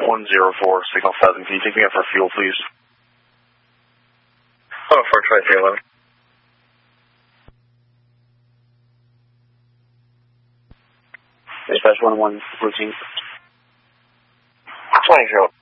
104, signal 7. Can you take me up for fuel, please? Oh, for 2311. Dispatch 101, routine. 20.